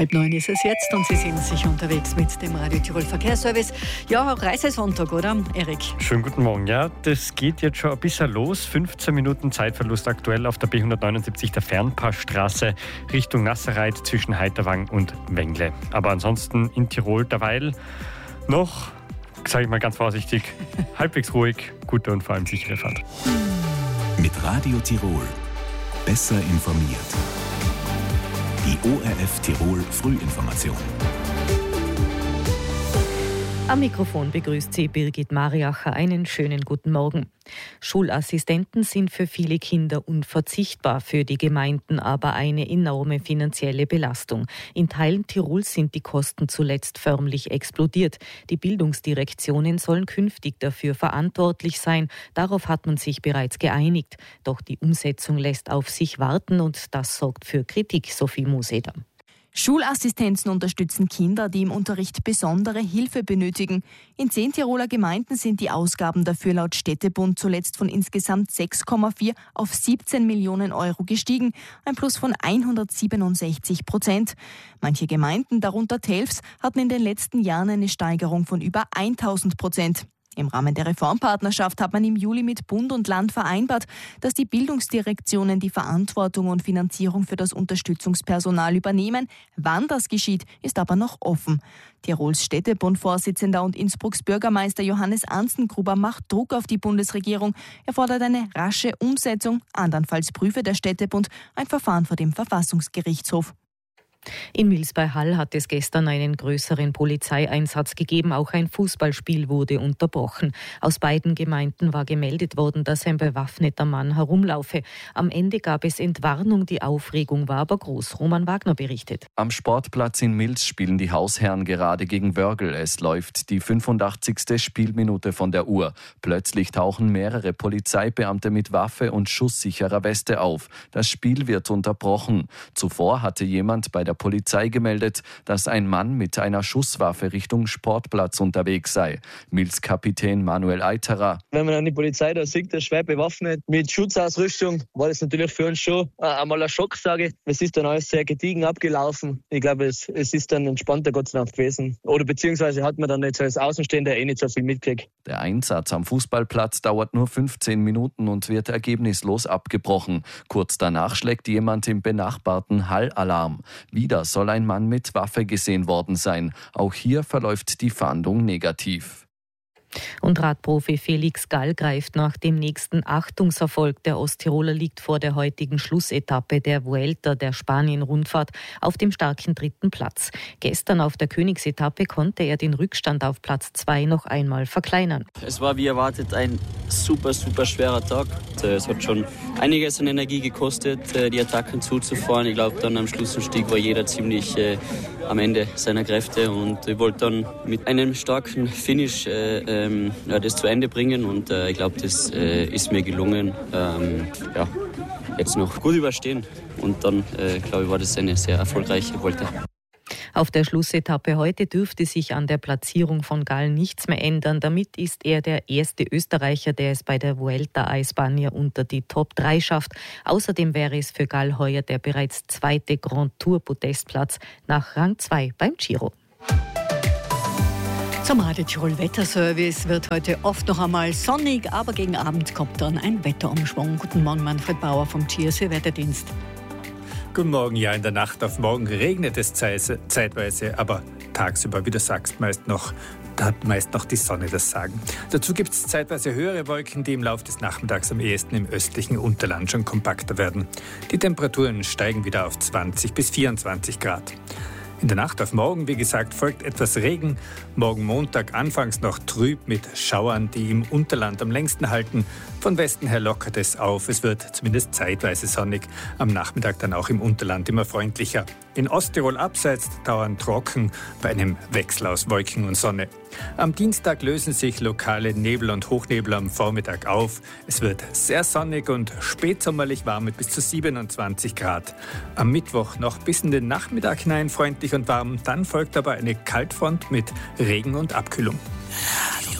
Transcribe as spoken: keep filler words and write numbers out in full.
Halb neun ist es jetzt und Sie sind sicher unterwegs mit dem Radio Tirol Verkehrsservice. Ja, auch Reisesonntag, oder, Erik? Schönen guten Morgen. Ja, das geht jetzt schon ein bisschen los. fünfzehn Minuten Zeitverlust aktuell auf der B hundertneunundsiebzig der Fernpassstraße Richtung Nasserreit zwischen Heiterwang und Wengle. Aber ansonsten in Tirol derweil noch, sage ich mal ganz vorsichtig, halbwegs ruhig, gute und vor allem sichere Fahrt. Mit Radio Tirol besser informiert. Die O R F Tirol Frühinformation. Am Mikrofon begrüßt Sie Birgit Mariacher. Einen schönen guten Morgen. Schulassistenten sind für viele Kinder unverzichtbar, für die Gemeinden aber eine enorme finanzielle Belastung. In Teilen Tirols sind die Kosten zuletzt förmlich explodiert. Die Bildungsdirektionen sollen künftig dafür verantwortlich sein. Darauf hat man sich bereits geeinigt. Doch die Umsetzung lässt auf sich warten und das sorgt für Kritik, Sophie Museder. Schulassistenzen unterstützen Kinder, die im Unterricht besondere Hilfe benötigen. In zehn Tiroler Gemeinden sind die Ausgaben dafür laut Städtebund zuletzt von insgesamt sechs Komma vier auf siebzehn Millionen Euro gestiegen, ein Plus von hundertsiebenundsechzig Prozent. Manche Gemeinden, darunter Telfs, hatten in den letzten Jahren eine Steigerung von über tausend Prozent. Im Rahmen der Reformpartnerschaft hat man im Juli mit Bund und Land vereinbart, dass die Bildungsdirektionen die Verantwortung und Finanzierung für das Unterstützungspersonal übernehmen. Wann das geschieht, ist aber noch offen. Tirols Städtebund-Vorsitzender und Innsbrucks Bürgermeister Johannes Anstengruber macht Druck auf die Bundesregierung. Er fordert eine rasche Umsetzung. Andernfalls prüfe der Städtebund ein Verfahren vor dem Verfassungsgerichtshof. In Mils bei Hall hat es gestern einen größeren Polizeieinsatz gegeben. Auch ein Fußballspiel wurde unterbrochen. Aus beiden Gemeinden war gemeldet worden, dass ein bewaffneter Mann herumlaufe. Am Ende gab es Entwarnung. Die Aufregung war aber groß. Roman Wagner berichtet. Am Sportplatz in Mils spielen die Hausherren gerade gegen Wörgl. Es läuft die fünfundachtzigste Spielminute von der Uhr. Plötzlich tauchen mehrere Polizeibeamte mit Waffe und schusssicherer Weste auf. Das Spiel wird unterbrochen. Zuvor hatte jemand bei der Polizei gemeldet, dass ein Mann mit einer Schusswaffe Richtung Sportplatz unterwegs sei. Mils-Kapitän Manuel Eiterer. Wenn man dann die Polizei da sieht, der schwer bewaffnet, mit Schutzausrüstung, war das natürlich für uns schon einmal ein Schock, sage ich. Es ist dann alles sehr gediegen abgelaufen. Ich glaube, es, es ist dann entspannter Gott sei Dank gewesen. Oder beziehungsweise hat man dann jetzt als Außenstehender eh nicht so viel mitgekriegt. Der Einsatz am Fußballplatz dauert nur fünfzehn Minuten und wird ergebnislos abgebrochen. Kurz danach schlägt jemand im benachbarten Hall Alarm. Wieder soll ein Mann mit Waffe gesehen worden sein. Auch hier verläuft die Fahndung negativ. Und Radprofi Felix Gall greift nach dem nächsten Achtungserfolg. Der Osttiroler liegt vor der heutigen Schlussetappe der Vuelta, der Spanien-Rundfahrt, auf dem starken dritten Platz. Gestern auf der Königsetappe konnte er den Rückstand auf Platz zwei noch einmal verkleinern. Es war wie erwartet ein super, super schwerer Tag. Es hat schon einiges an Energie gekostet, die Attacken zuzufahren. Ich glaube, dann am Schlussanstieg war jeder ziemlich äh, am Ende seiner Kräfte und ich wollte dann mit einem starken Finish äh, ähm, ja, das zu Ende bringen und äh, ich glaube, das äh, ist mir gelungen. Ähm, ja, jetzt noch gut überstehen und dann, äh, glaube ich, war das eine sehr erfolgreiche Vuelta. Auf der Schlussetappe heute dürfte sich an der Platzierung von Gall nichts mehr ändern. Damit ist er der erste Österreicher, der es bei der Vuelta a España unter die Top drei schafft. Außerdem wäre es für Gall heuer der bereits zweite Grand Tour Podestplatz nach Rang zwei beim Giro. Zum Radio Tirol Wetterservice wird heute oft noch einmal sonnig, aber gegen Abend kommt dann ein Wetterumschwung. Guten Morgen, Manfred Bauer vom G S W-Wetterdienst. Guten Morgen. Ja, in der Nacht auf morgen regnet es zeitweise, aber tagsüber, wie du sagst, meist noch, da hat meist noch die Sonne das Sagen. Dazu gibt es zeitweise höhere Wolken, die im Laufe des Nachmittags am ehesten im östlichen Unterland schon kompakter werden. Die Temperaturen steigen wieder auf zwanzig bis vierundzwanzig Grad. In der Nacht auf morgen, wie gesagt, folgt etwas Regen. Morgen Montag anfangs noch trüb mit Schauern, die im Unterland am längsten halten. Von Westen her lockert es auf. Es wird zumindest zeitweise sonnig. Am Nachmittag dann auch im Unterland immer freundlicher. In Osttirol abseits dauernd trocken bei einem Wechsel aus Wolken und Sonne. Am Dienstag lösen sich lokale Nebel und Hochnebel am Vormittag auf. Es wird sehr sonnig und spätsommerlich warm mit bis zu siebenundzwanzig Grad. Am Mittwoch noch bis in den Nachmittag hinein freundlich und warm. Dann folgt aber eine Kaltfront mit Regen und Abkühlung.